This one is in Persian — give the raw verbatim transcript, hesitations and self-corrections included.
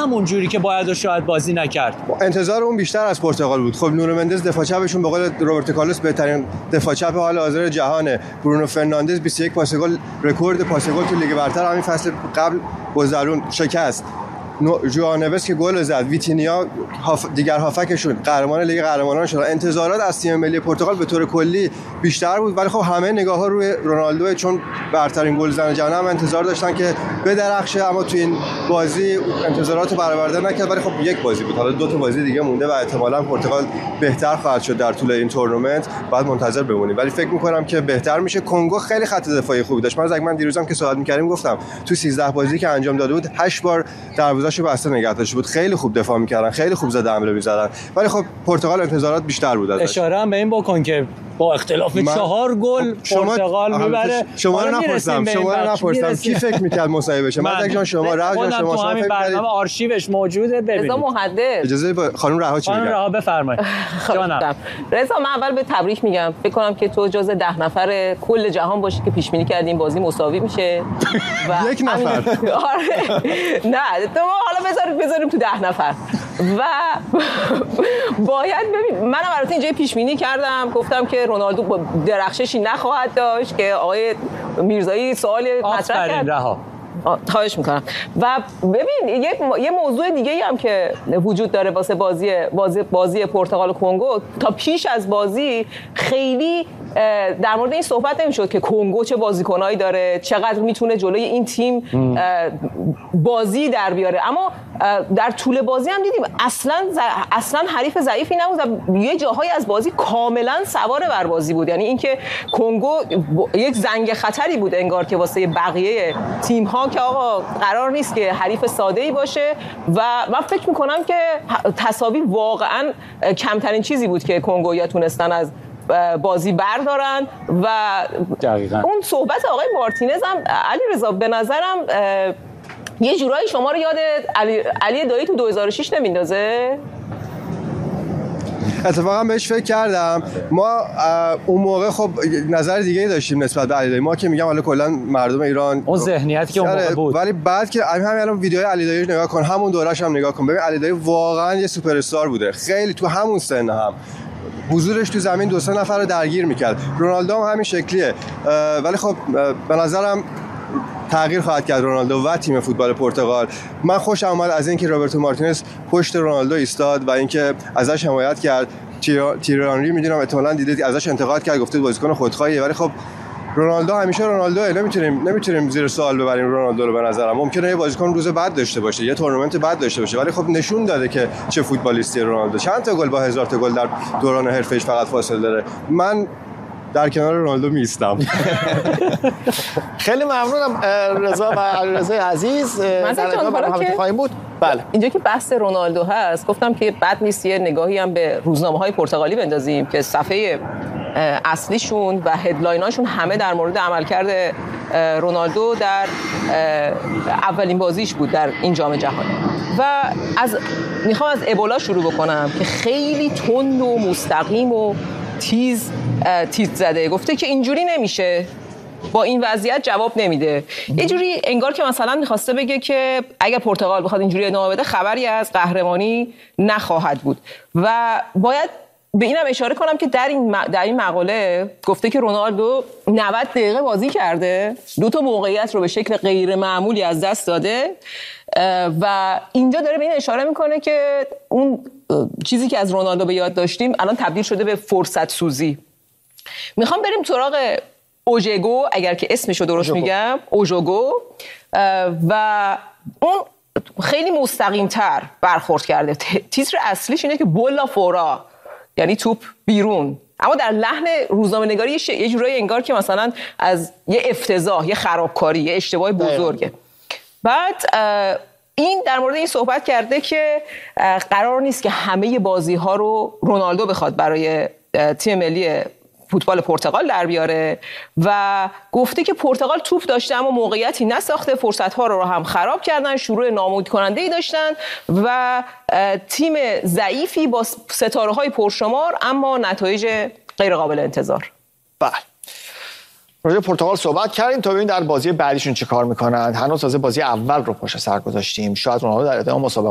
همون جوری که باید و شاید بازی نکرد. انتظار اون بیشتر از پرتغال بود. خب نونو مندز دفاع چپشون به قول روبرتو کارلوس بهترین دفاع چپ حال حاضر جهانه. برونو فرناندز بیست و یک پاس گل، رکورد پاس گل تو لیگ برتر همین فصل قبل گذرون شکست. ژوئو نوس که گل زد، ویتینیا هاف دیگر هافکشون قهرمان لیگ قهرمانان شد. انتظارات از تیم ملی پرتغال به طور کلی بیشتر بود، ولی خب همه نگاه‌ها روی رونالدو، چون برترین گلزن جهان هم انتظار داشتن که بدرخشه، اما تو این بازی انتظارات برآورده نکرد. ولی خب یک بازی بود، حالا دو تا بازی دیگه مونده و احتمالاً پرتغال بهتر خواهد شد در طول این تورنمنت. بعد منتظر بمونیم، ولی فکر می‌کنم که بهتر میشه. کنگو خیلی خط دفاعی خوبی داشت. من از من دیروزم که صحبت می‌کردیم گفتم تو سیزده بازی که انجام داده بود هشت بار دروازه‌شو بسته نگه داشته بود. خیلی خوب دفاع می‌کردن، خیلی خوب زده حمله می‌زدن، ولی خب پرتغال انتظارات بیشتر بود ازش. اشاره هم به این بکن که با اختلاف من... چهار گل پرتغال میبره. شما رو نپرسم شما رو نپرسم کی فکر می‌کرد مساوی بشه؟ من جان شما رها جان شما شما فکر می‌کردید آرشیوش موجوده. ببینید رضا محدث اجازه با... خانم رها چی میگن؟ خانم رها بفرمایید. جانم رضا، من اول به تبریک میگم. فکر کنم که تو جزء ده نفر کل جهان باشی که پیش بینی کردیم بازی مساوی میشه و یک نفر. آره نه تو حالا بذارید بذاریم تو ده نفر و باید ببین. منم البته اینجا پیش بینی کردم، گفتم که رونالدو درخششی نخواهد داشت که آقای میرزایی سوال مطرح کرد. خواهش میکنم. و ببین یک یه موضوع دیگه ای هم که وجود داره واسه بازی بازی بازی پرتغال و کنگو. تا پیش از بازی خیلی در مورد این صحبت نمیشد که کنگو چه بازیکنایی داره، چقدر میتونه جلوی این تیم بازی در بیاره. اما در طول بازی هم دیدیم اصلا اصلا حریف ضعیفی نبود و یه جاهایی از بازی کاملا سوار بر بازی بود. یعنی اینکه کنگو یک زنگ خطری بود انگار که واسه بقیه تیم ها که آقا قرار نیست که حریف ساده‌ای باشه. و من فکر میکنم که تساوی واقعا کمترین چیزی بود که کنگویا تونستن از بازی بردارن. و دقیقاً اون صحبت آقای مارتینز هم علی رضا به نظرم یه جورایی شما رو یاد علی, علی دایی تو دو هزار و شش نمیندازه؟ اتفاقا بهش فکر کردم. ما اون موقع خب نظر دیگه داشتیم نسبت به علی دایی. ما که میگم حالا کلا مردم ایران اون ذهنیتی که اون موقع بود، ولی بعد که همین الان ویدیوهای علی دایی نگاه کن، همون دورش هم نگاه کن، ببین علی دایی واقعا یه سوپر استار بوده. خیلی تو همون سن هم حضورش تو زمین دو سه نفر رو درگیر میکرد. رونالدو هم همین شکلیه. ولی خب به نظرم تغییر خواهد کرد رونالدو و تیم فوتبال پرتغال. من خوشم اومد از اینکه روبرتو مارتینز پشت رونالدو ایستاد و اینکه ازش حمایت کرد. تیری آنری میدونم احتمالاً دیدید ازش انتقاد کرد، گفته بازیکن خودخواهیه، ولی خب رونالدو همیشه رونالدوه. نمیتونیم نمیتونیم زیر سوال ببریم رونالدو رو. به نظرم ممکنه یه بازیکن روز بعد داشته باشه، یه تورنمنت بعد داشته باشه، ولی خب نشون داده که چه فوتبالیستی رونالدو. چند تا گل با هزار تا گل در دوران حرفه‌ایش فقط فاصله داره. من در کنار رونالدو میستم. خیلی ممنونم رضا و علیرضا عزیز. من برنامه خواهیم بود. بله اینجا که بحث رونالدو هست گفتم که بد نیست یه نگاهی هم به روزنامه‌های پرتغالی بندازیم که صفحه اصلیشون و هدلایناشون همه در مورد عملکرد رونالدو در اولین بازیش بود در این جام جهانی. و از میخوام از ابولا شروع بکنم که خیلی تند و مستقیم و تیز تیز زده. گفته که اینجوری نمیشه، با این وضعیت جواب نمیده. یه جوری انگار که مثلا میخواسته بگه که اگر پرتغال بخواد اینجوری ادامه بده خبری از قهرمانی نخواهد بود. و باید به اینم اشاره کنم که در این در این مقاله گفته که رونالدو نود دقیقه بازی کرده، دو تا موقعیت رو به شکل غیر معمولی از دست داده و اینجا داره به این اشاره میکنه که اون چیزی که از رونالدو به یاد داشتیم الان تبدیل شده به فرصت سوزی. میخوام بریم سراغ اوژگو، اگر که اسمشو درست میگم، اوژگو، و اون خیلی مستقیم‌تر برخورد کرده. تیتر اصلیش اینه که بولا فورا، یعنی توپ بیرون، اما در لحن روزنامه‌نگاری یه جورایی انگار که مثلا از یه افتضاح، یه خرابکاری، یه اشتباه بزرگه. بعد این در مورد این صحبت کرده که قرار نیست که همه بازی‌ها رو رونالدو بخواد برای تیم ملی فوتبال پرتغال در بیاره و گفته که پرتغال توپ داشته اما موقعیتی نساخته، فرصت‌ها رو هم خراب کردن، شروع ناامید کننده‌ای داشتن و تیم ضعیفی با ستاره‌های پرشمار اما نتایج غیر قابل انتظار. بله. راجع به پرتغال صحبت کردیم تا ببینیم در بازی بعدیشون چه کار میکنن. هنوز تازه بازی اول رو پشت سر گذاشتیم. شاید رونالدو در ادامه مسابقه